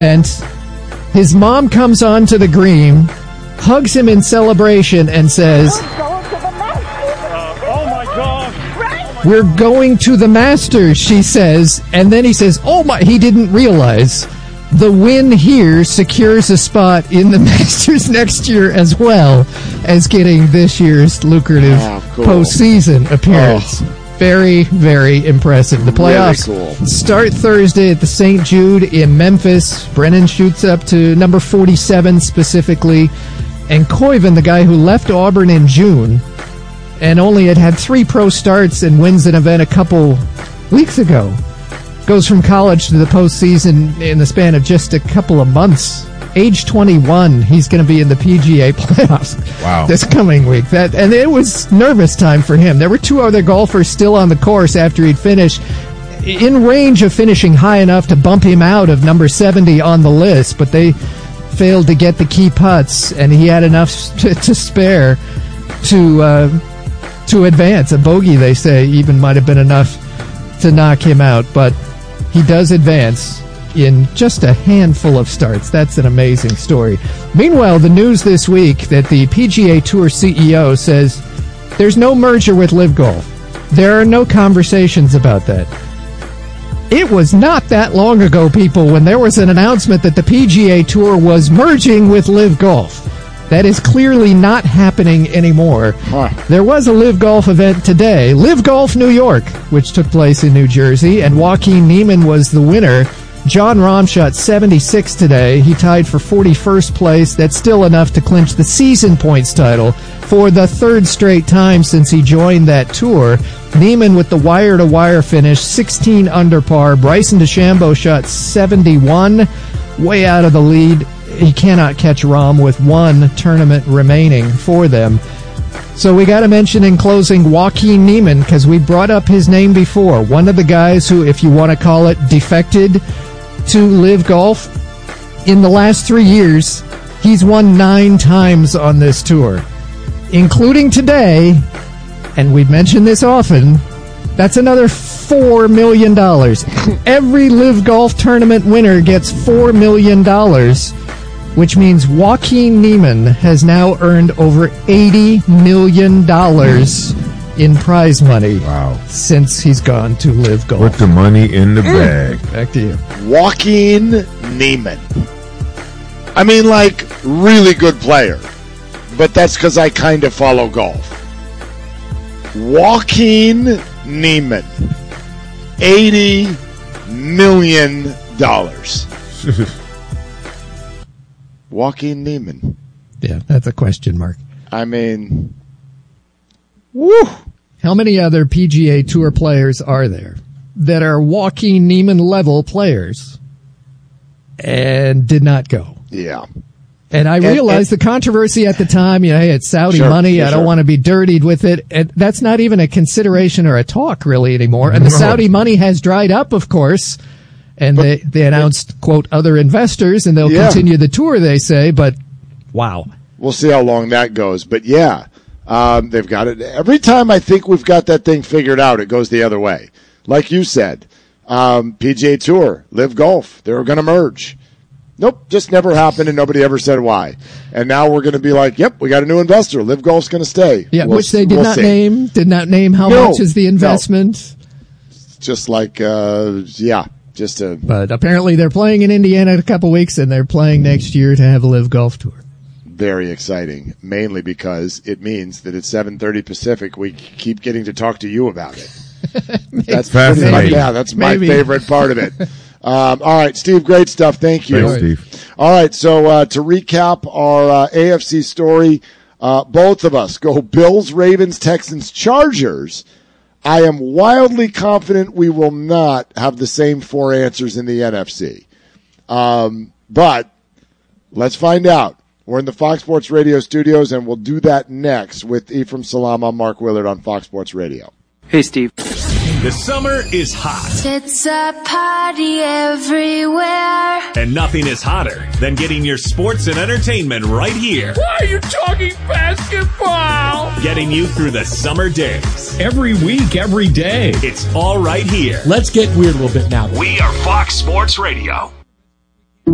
And his mom comes onto the green, hugs him in celebration, and says, Oh my God! "We're going to the Masters," she says. And then he says, "Oh my," he didn't realize the win here secures a spot in the Masters next year, as well as getting this year's lucrative postseason appearance. Very, very impressive. The playoffs start Thursday at the St. Jude in Memphis. Brennan shoots up to number 47 specifically. And Koivu, the guy who left Auburn in June and only had 3 pro starts and wins an event a couple weeks ago, goes from college to the postseason in the span of just a couple of months. Age 21, he's going to be in the PGA playoffs this coming week. And it was nervous time for him. There were 2 other golfers still on the course after he'd finished, in range of finishing high enough to bump him out of number 70 on the list, but they failed to get the key putts, and he had enough to spare to advance. A bogey, they say, even might have been enough to knock him out, but he does advance in just a handful of starts. That's an amazing story. Meanwhile, the news this week that the PGA Tour CEO says there's no merger with LIV Golf. There are no conversations about that. It was not that long ago, people, when there was an announcement that the PGA Tour was merging with LIV Golf. That is clearly not happening anymore. There was a LIV Golf event today, LIV Golf New York, which took place in New Jersey, and Joaquin Niemann was the winner. Jon Rahm shot 76 today. He tied for 41st place. That's still enough to clinch the season points title for the 3rd straight time since he joined that tour. Niemann with the wire-to-wire finish, 16 under par. Bryson DeChambeau shot 71, way out of the lead. He cannot catch Rahm with 1 tournament remaining for them. So we got to mention in closing Joaquin Niemann, because we brought up his name before. One of the guys who, if you want to call it, defected to LIV Golf. In the last 3 years, he's won 9 times on this tour, including today, and we've mentioned this often, that's another $4 million. Every LIV Golf tournament winner gets $4 million, which means Joaquin Niemann has now earned over $80 million in prize money since he's gone to LIV Golf. Put the money in the bag. Back to you. Joaquin Niemann. I mean, like, really good player. But that's because I kind of follow golf. Joaquin Niemann. $80 million. Joaquin Niemann. Yeah, that's a question mark. I mean, woo! How many other PGA Tour players are there that are Joaquin Niemann level players and did not go? Yeah. And I realized the controversy at the time, hey, it's Saudi money. I don't want to be dirtied with it. And that's not even a consideration or a talk really anymore. And the Saudi money has dried up, of course. And they announced, quote, other investors, and they'll continue the tour, they say. But, wow. We'll see how long that goes. But, yeah, they've got it. Every time I think we've got that thing figured out, it goes the other way. Like you said, PGA Tour, LIV Golf, they were going to merge. Nope, just never happened, and nobody ever said why. And now we're going to be like, yep, we got a new investor. LIV Golf's going to stay. Yeah, which they did not name. Did not name how much is the investment. No. Just like, But apparently they're playing in Indiana in a couple weeks, and they're playing next year to have a LIV Golf Tour. Very exciting, mainly because it means that at 7:30 Pacific, we keep getting to talk to you about it. That's fascinating. Yeah, that's my favorite part of it. All right, Steve, great stuff. Thank you. Thanks, Steve. All right, so to recap our AFC story, both of us go Bills, Ravens, Texans, Chargers. I am wildly confident we will not have the same 4 answers in the NFC. But let's find out. We're in the Fox Sports Radio studios, and we'll do that next with Ephraim Salam. I'm Mark Willard on Fox Sports Radio. Hey, Steve. The summer is hot. It's a party everywhere. And nothing is hotter than getting your sports and entertainment right here. Why are you talking basketball? Getting you through the summer days. Every week, every day. It's all right here. Let's get weird a little bit now. We are Fox Sports Radio.